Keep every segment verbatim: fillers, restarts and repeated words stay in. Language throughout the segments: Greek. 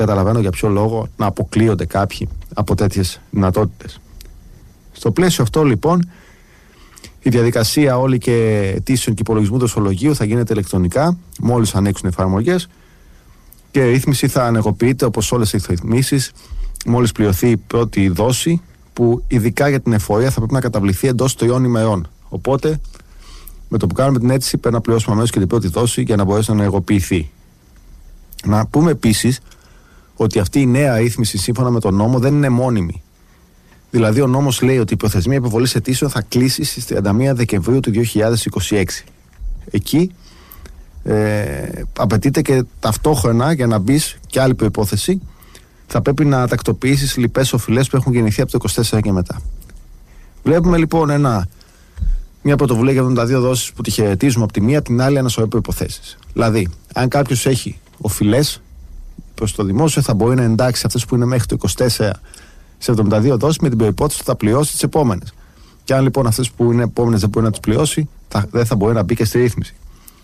καταλαβαίνω για ποιο λόγο να αποκλείονται κάποιοι από τέτοιες δυνατότητες. Στο πλαίσιο αυτό λοιπόν η διαδικασία όλη και αιτήσεων και υπολογισμού δοσολογίου θα γίνεται ηλεκτρονικά μόλις ανοίξουν εφαρμογές και η ρύθμιση θα ανεγοποιείται όπως όλες οι ρυθμίσεις μόλις πληρωθεί η πρώτη δόση, που ειδικά για την εφορία θα πρέπει να καταβληθεί εντός τριών ημερών. Οπότε με το που κάνουμε την αίτηση πρέπει να πληρώσουμε αμέσως και την πρώτη δόση για να μπορέσει να ενεργοποιηθεί. Να πούμε επίσης ότι αυτή η νέα ρύθμιση σύμφωνα με τον νόμο δεν είναι μόνιμη. Δηλαδή ο νόμος λέει ότι η προθεσμία υποβολής αιτήσεων θα κλείσει στις τριάντα μία Δεκεμβρίου του δύο χιλιάδες είκοσι έξι. Εκεί ε, απαιτείται και ταυτόχρονα, για να μπεις και άλλη προϋπόθεση, θα πρέπει να τακτοποιήσεις λοιπές οφειλές που έχουν γεννηθεί από το είκοσι τέσσερα και μετά. Βλέπουμε λοιπόν ένα, μια πρωτοβουλία για εβδομήντα δύο δόσεις που τη χαιρετίζουμε από τη μία, από την άλλη ένα σωρό προϋποθέσεις. Δηλαδή, αν κάποιος έχει οφειλές προς το δημόσιο, θα μπορεί να εντάξει αυτές που είναι μέχρι το είκοσι τέσσερα σε εβδομήντα δύο δόσεις με την προϋπόθεση ότι θα πληρώσει τις επόμενες. Και αν λοιπόν αυτές που είναι επόμενες δεν μπορεί να τις πληρώσει, θα, δεν θα μπορεί να μπει και στη ρύθμιση.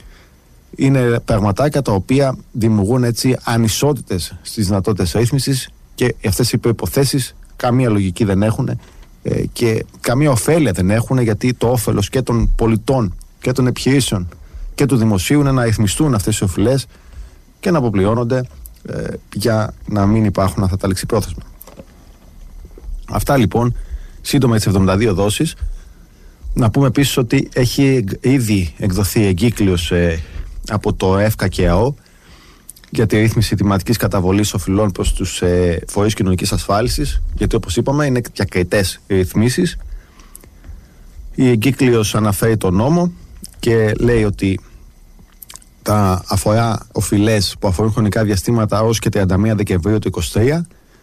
Είναι πραγματάκια τα οποία δημιουργούν έτσι ανισότητες στις δυνατότητες ρύθμισης και αυτές οι προϋποθέσεις καμία λογική δεν έχουν ε, και καμία ωφέλεια δεν έχουν, γιατί το όφελος και των πολιτών και των επιχειρήσεων και του δημοσίου είναι να ρυθμιστούν αυτές οι οφειλές και να αποπληρώνονται ε, για να μην υπάρχουν αυτά τα ληξιπρόθεσμα. Αυτά λοιπόν σύντομα για τις εβδομήντα δύο δόσεις. Να πούμε επίσης ότι έχει ήδη εκδοθεί εγκύκλιος ε, από το ΕΦΚΑ και ΑΟ για τη ρύθμιση τιμηματικής καταβολής οφειλών προς τους ε, φορείς κοινωνικής ασφάλισης, γιατί όπως είπαμε είναι διακριτές ρυθμίσεις. Η εγκύκλιος αναφέρει τον νόμο και λέει ότι τα αφορά οφειλές που αφορούν χρονικά διαστήματα ως και τριάντα μία Δεκεμβρίου του είκοσι τρία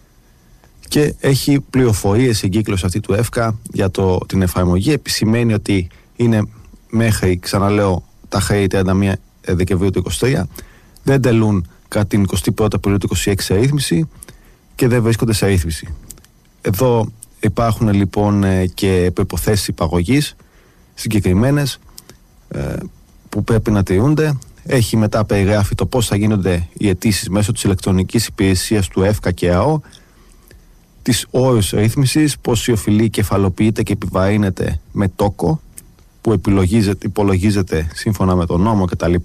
και έχει πληροφορίες η εγκύκλιος αυτή του ΕΦΚΑ για το, την εφαρμογή. Επισημαίνει ότι είναι μέχρι, ξαναλέω, τα χρέη τριάντα μία Δεκεμβρίου του είκοσι τρία, δεν τελούν κατά την εικοστή πρώτη Απριλίου του είκοσι έξι σε ρύθμιση και δεν βρίσκονται σε ρύθμιση. Εδώ υπάρχουν λοιπόν και προϋποθέσεις υπαγωγής συγκεκριμένες ε, που πρέπει να τηρούνται. Έχει μετά περιγράφει το πώς θα γίνονται οι αιτήσεις μέσω της ηλεκτρονικής υπηρεσίας του ΕΦΚΑ και ΑΟ, τις όρους ρύθμισης, πώς η οφειλή κεφαλοποιείται και επιβαρύνεται με τόκο που υπολογίζεται σύμφωνα με τον νόμο κτλ.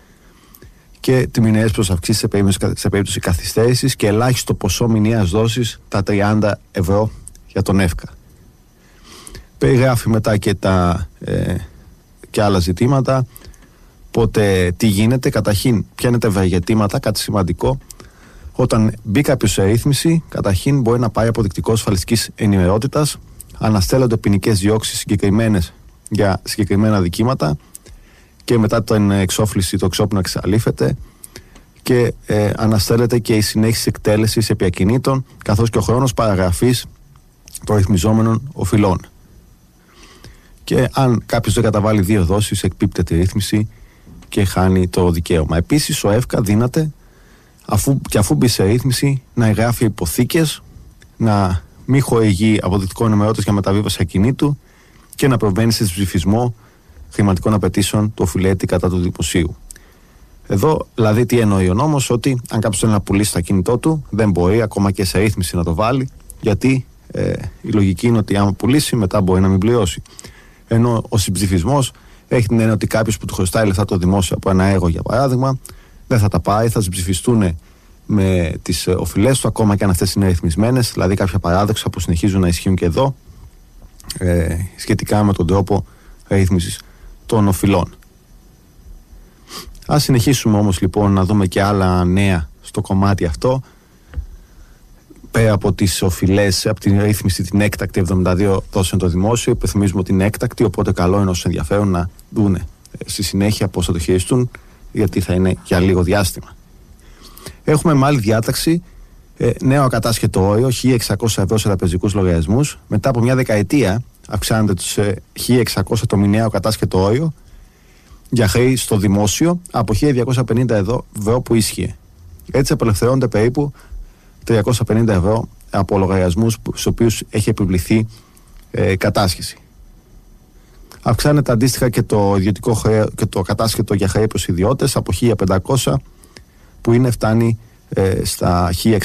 Και τη μηνιαίες προσαυξήσεις σε περίπτωση, σε περίπτωση καθυστέρησης και ελάχιστο ποσό μηνιαίας δόσης τα τριάντα ευρώ για τον ΕΦΚΑ. Περιγράφει μετά και, τα, ε, και άλλα ζητήματα. Οπότε τι γίνεται, καταρχήν ποια είναι τα ευεργετήματα, κάτι σημαντικό. Όταν μπει κάποιος σε ρύθμιση, καταρχήν μπορεί να πάει αποδεικτικό ασφαλιστικής ενημερότητας, αναστέλλονται ποινικές διώξεις συγκεκριμένες για συγκεκριμένα δικήματα και μετά την εξόφληση το εξώπινο εξαλείφεται και ε, αναστέλλεται και η συνέχιση εκτέλεσης επί ακινήτων καθώς και ο χρόνος παραγραφής των ρυθμιζόμενων οφειλών. Και αν κάποιος δεν καταβάλει δύο δόσεις, εκπίπτεται η ρύθμιση και χάνει το δικαίωμα. Επίσης ο ΕΦΚΑ δύναται αφού, και αφού μπει σε ρύθμιση να εγγράφει υποθήκες, να μην χορηγεί αποδεικτικό ενημερώτες για μεταβίβαση ακινήτου και να προβαίνει σε ψηφισμό χρηματικών απαιτήσεων του οφειλέτη κατά του δημοσίου. Εδώ δηλαδή τι εννοεί ο νόμος, ότι αν κάποιος θέλει να πουλήσει το ακίνητό του δεν μπορεί ακόμα και σε ρύθμιση να το βάλει, γιατί ε, η λογική είναι ότι άμα πουλήσει μετά μπορεί να μην πληρώσει. Ενώ ο συμψηφισμός έχει την έννοια ότι κάποιος που του χρωστάει λεφτά το δημόσιο από ένα έργο για παράδειγμα δεν θα τα πάει, θα συμψηφιστούν με τις οφειλές του ακόμα και αν αυτές είναι ρυθμισμένες, δηλαδή κάποια παράδοξα που συνεχίζουν να ισχύουν και εδώ ε, σχετικά με τον τρόπο ρύθμισης των οφειλών. Ας συνεχίσουμε όμως λοιπόν να δούμε και άλλα νέα στο κομμάτι αυτό. Πέρα από τις οφειλές, από την ρύθμιση την έκτακτη εβδομήντα δύο δόσεων το δημόσιο, υπενθυμίζουμε ότι είναι έκτακτη, οπότε καλό είναι όσους ενδιαφέρουν να δούνε στη συνέχεια πώς θα το χειριστούν, γιατί θα είναι για λίγο διάστημα. Έχουμε με άλλη διάταξη ε, νέο ακατάσχετο όριο χίλια εξακόσια ευρώ σε τραπεζικούς λογαριασμούς. Μετά από μια δεκαετία αυξάνεται τους ε, χίλια εξακόσια το μηνιαίο ακατάσχετο όριο για χρέη στο δημόσιο από χίλια διακόσια πενήντα ευρώ που ίσχυε. Έτσι απελευθερώνονται περίπου τριακόσια πενήντα ευρώ από λογαριασμούς στους οποίους έχει επιβληθεί ε, κατάσχεση. Αυξάνεται αντίστοιχα και το ιδιωτικό χρέο και το κατάσχετο για χρέη προς ιδιώτες από χίλια πεντακόσια που είναι φτάνει ε, στα χίλια